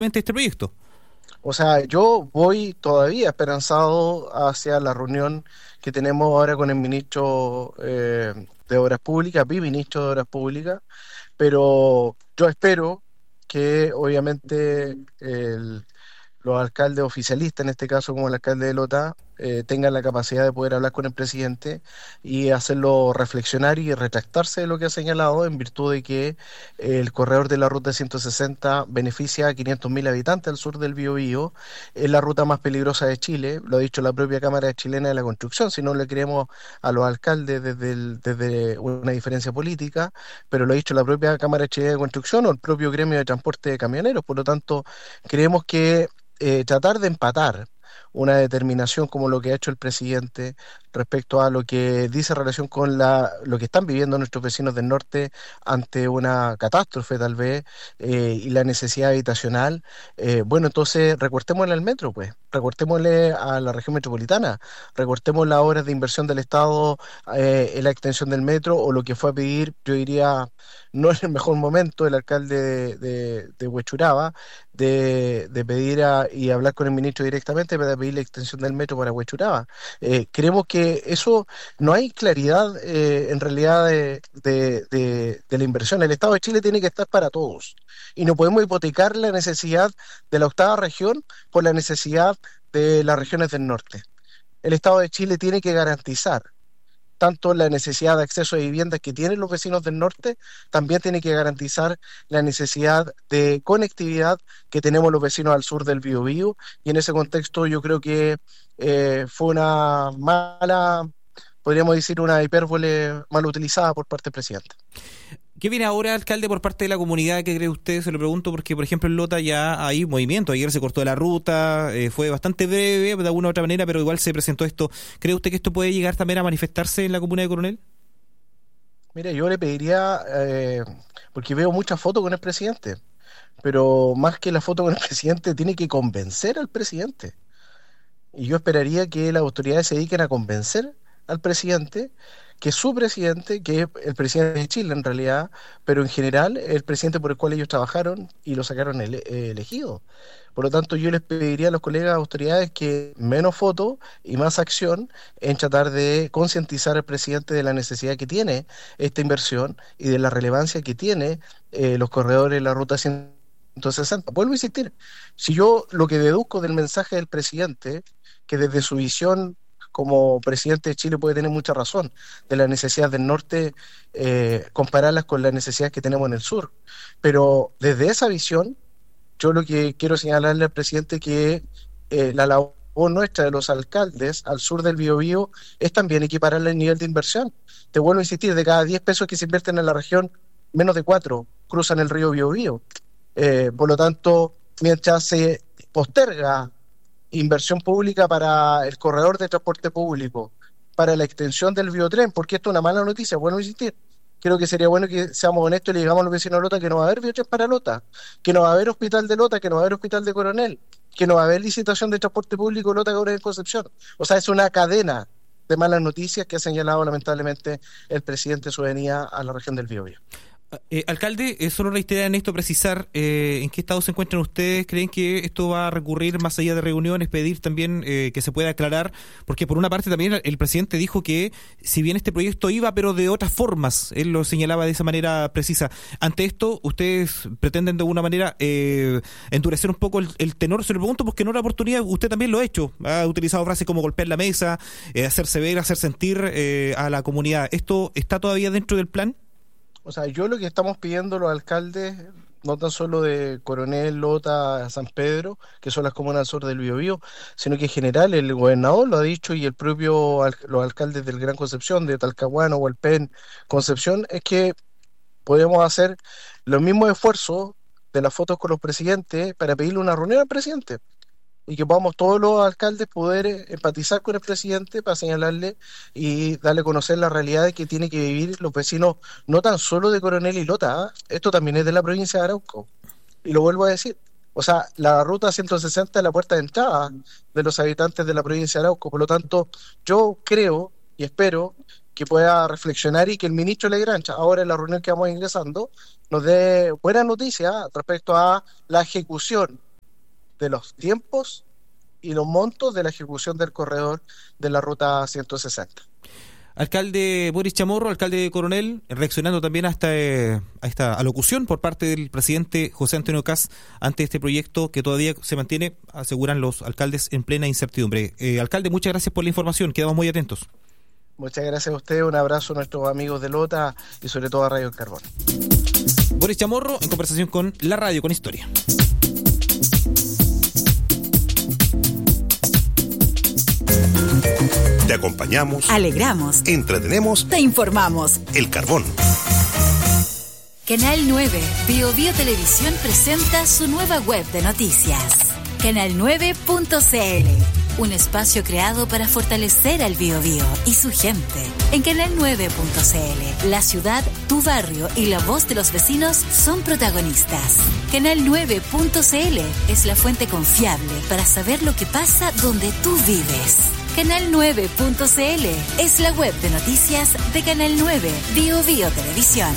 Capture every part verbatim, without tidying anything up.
este proyecto. O sea, yo voy todavía esperanzado hacia la reunión que tenemos ahora con el ministro eh, de Obras Públicas, viceministro de Obras Públicas, pero yo espero que obviamente el los alcaldes oficialistas, en este caso como el alcalde de Lota, eh, tengan la capacidad de poder hablar con el presidente y hacerlo reflexionar y retractarse de lo que ha señalado en virtud de que eh, el corredor de la ruta ciento sesenta beneficia a quinientos mil habitantes al sur del Biobío, es la ruta más peligrosa de Chile, lo ha dicho la propia Cámara Chilena de la Construcción, si no le creemos a los alcaldes desde, el- desde una diferencia política, pero lo ha dicho la propia Cámara Chilena de Construcción o el propio gremio de transporte de camioneros, por lo tanto, creemos que eh, tratar de empatar una determinación como lo que ha hecho el presidente respecto a lo que dice en relación con la, lo que están viviendo nuestros vecinos del norte ante una catástrofe tal vez eh, y la necesidad habitacional. Eh, bueno, entonces recortémosle al metro, pues, recortémosle a la región metropolitana, recortemos las obras de inversión del Estado eh, en la extensión del metro o lo que fue a pedir, yo diría, no en el mejor momento el alcalde de, de, de Huechuraba, de, de pedir a- y hablar con el ministro directamente para pedir la extensión del metro para Huechuraba. Eh, creemos que eso no hay claridad eh, en realidad de, de- de- de la inversión. El Estado de Chile tiene que estar para todos y no podemos hipotecar la necesidad de la octava región por la necesidad de las regiones del norte. El Estado de Chile tiene que garantizar tanto la necesidad de acceso a viviendas que tienen los vecinos del norte, también tiene que garantizar la necesidad de conectividad que tenemos los vecinos al sur del Biobío, y en ese contexto yo creo que eh, fue una mala, podríamos decir una hipérbole mal utilizada por parte del presidente. ¿Qué viene ahora, alcalde, por parte de la comunidad? ¿Qué cree usted? Se lo pregunto porque, por ejemplo, en Lota ya hay movimiento. Ayer se cortó la ruta, eh, fue bastante breve de alguna u otra manera, pero igual se presentó esto. ¿Cree usted que esto puede llegar también a manifestarse en la comuna de Coronel? Mire, yo le pediría, eh, porque veo muchas fotos con el presidente, pero más que la foto con el presidente, tiene que convencer al presidente. Y yo esperaría que las autoridades se dediquen a convencer al presidente, que es su presidente, que es el presidente de Chile en realidad, pero en general el presidente por el cual ellos trabajaron y lo sacaron ele- eh, elegido. Por lo tanto, yo les pediría a los colegas autoridades que menos fotos y más acción en tratar de concientizar al presidente de la necesidad que tiene esta inversión y de la relevancia que tiene eh, los corredores de la ruta ciento sesenta. Vuelvo a insistir, si yo lo que deduzco del mensaje del presidente que desde su visión como presidente de Chile puede tener mucha razón, de las necesidades del norte, eh, compararlas con las necesidades que tenemos en el sur. Pero desde esa visión, yo lo que quiero señalarle al presidente que eh, la labor nuestra de los alcaldes al sur del Biobío es también equipararle el nivel de inversión. Te vuelvo a insistir, de cada diez pesos que se invierten en la región, menos de cuatro cruzan el río Biobío. Eh, por lo tanto, mientras se posterga inversión pública para el corredor de transporte público, para la extensión del biotren, porque esto es una mala noticia, bueno insistir. Creo que sería bueno que seamos honestos y le digamos a los vecinos de Lota que no va a haber biotren para Lota, que no va a haber hospital de Lota, que no va a haber hospital de Coronel, que no va a haber licitación de transporte público Lota Coronel Concepción. O sea, es una cadena de malas noticias que ha señalado lamentablemente el presidente de su venida a la región del Biobío. Eh, alcalde, eh, solo reiterar en esto, precisar eh, en qué estado se encuentran ustedes. ¿Creen que esto va a recurrir más allá de reuniones, pedir también eh, que se pueda aclarar? Porque por una parte también el, el presidente dijo que si bien este proyecto iba, pero de otras formas, él lo señalaba de esa manera precisa. Ante esto, ¿ustedes pretenden de alguna manera eh, endurecer un poco el, el tenor? Se lo pregunto porque en otra oportunidad usted también lo ha hecho. Ha utilizado frases como golpear la mesa, eh, hacerse ver, hacer sentir eh, a la comunidad. ¿Esto está todavía dentro del plan? O sea, yo lo que estamos pidiendo los alcaldes, no tan solo de Coronel, Lota, San Pedro, que son las comunas al sur del Biobío, sino que en general el gobernador lo ha dicho y el propio al- los alcaldes del Gran Concepción, de Talcahuano, Hualpén, Concepción, es que podemos hacer los mismos esfuerzos de las fotos con los presidentes para pedirle una reunión al presidente y que podamos todos los alcaldes poder eh, empatizar con el presidente para señalarle y darle a conocer las realidades que tienen que vivir los vecinos, no tan solo de Coronel y Lota, ¿ah? Esto también es de la provincia de Arauco, y lo vuelvo a decir. O sea, la ruta ciento sesenta es la puerta de entrada de los habitantes de la provincia de Arauco. Por lo tanto, yo creo y espero que pueda reflexionar y que el ministro Legrancha, ahora en la reunión que vamos ingresando, nos dé buenas noticias respecto a la ejecución de los tiempos y los montos de la ejecución del corredor de la ruta ciento sesenta. Alcalde Boris Chamorro, alcalde de Coronel, reaccionando también a esta, eh, a esta alocución por parte del presidente José Antonio Kast ante este proyecto que todavía se mantiene, aseguran los alcaldes, en plena incertidumbre. Eh, alcalde, muchas gracias por la información, quedamos muy atentos. Muchas gracias a usted, un abrazo a nuestros amigos de Lota y sobre todo a Radio El Carbón. Boris Chamorro en conversación con La Radio con Historia. Te acompañamos, alegramos, entretenemos, te informamos. El Carbón. Canal nueve, Bio Bio Televisión presenta su nueva web de noticias. canal nueve punto c l, un espacio creado para fortalecer al Bio Bio y su gente. En canal nueve punto c l, la ciudad, tu barrio y la voz de los vecinos son protagonistas. canal nueve punto c l es la fuente confiable para saber lo que pasa donde tú vives. canal nueve punto c l es la web de noticias de Canal nueve, Bio Bio Televisión.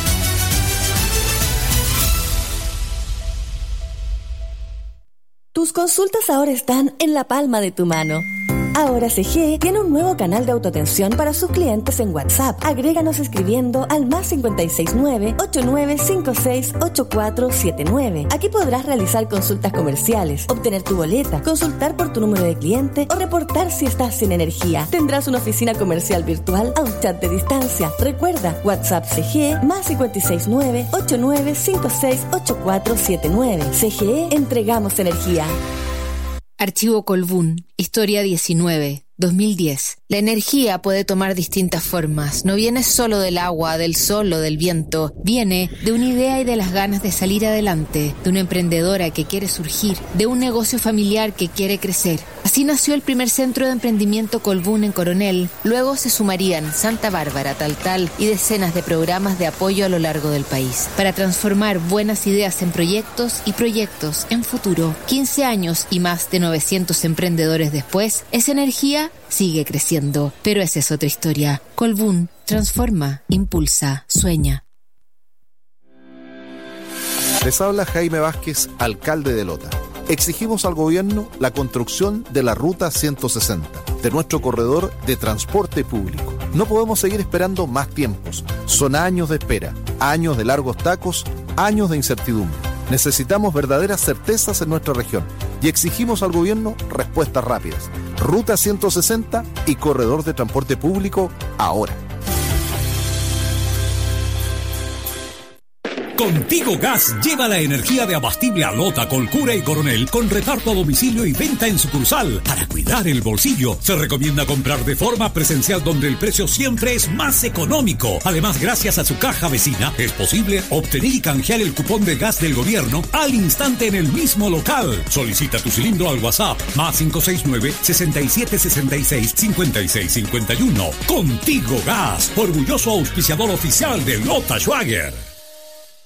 Tus consultas ahora están en la palma de tu mano. Ahora C G E tiene un nuevo canal de autoatención para sus clientes en WhatsApp. Agréganos escribiendo al más cinco seis nueve, ocho nueve cinco seis, ocho cuatro siete nueve. Aquí podrás realizar consultas comerciales, obtener tu boleta, consultar por tu número de cliente o reportar si estás sin energía. Tendrás una oficina comercial virtual a un chat de distancia. Recuerda, WhatsApp C G E más cinco seis nueve, ocho nueve cinco seis, ocho cuatro siete nueve. C G E, entregamos energía. Archivo Colbún, Historia diecinueve, dos mil diez. La energía puede tomar distintas formas. No viene solo del agua, del sol o del viento. Viene de una idea y de las ganas de salir adelante, de una emprendedora que quiere surgir, de un negocio familiar que quiere crecer. Así nació el primer centro de emprendimiento Colbún en Coronel. Luego se sumarían Santa Bárbara, Taltal y decenas de programas de apoyo a lo largo del país para transformar buenas ideas en proyectos y proyectos en futuro. quince años y más de novecientos emprendedores después, esa energía sigue creciendo. Pero esa es otra historia. Colbún transforma, impulsa, sueña. Les habla Jaime Vázquez, alcalde de Lota. Exigimos al gobierno la construcción de la Ruta ciento sesenta, de nuestro corredor de transporte público. No podemos seguir esperando más tiempos. Son años de espera, años de largos tacos, años de incertidumbre. Necesitamos verdaderas certezas en nuestra región y exigimos al gobierno respuestas rápidas. Ruta ciento sesenta y corredor de transporte público ahora. Contigo Gas lleva la energía de abastible a Lota, Colcura y Coronel con reparto a domicilio y venta en sucursal. Para cuidar el bolsillo, se recomienda comprar de forma presencial donde el precio siempre es más económico. Además, gracias a su caja vecina, es posible obtener y canjear el cupón de gas del gobierno al instante en el mismo local. Solicita tu cilindro al WhatsApp más cinco seis nueve, sesenta y siete sesenta y seis, cincuenta y seis cincuenta y uno. Contigo Gas, orgulloso auspiciador oficial de Lota Schwager.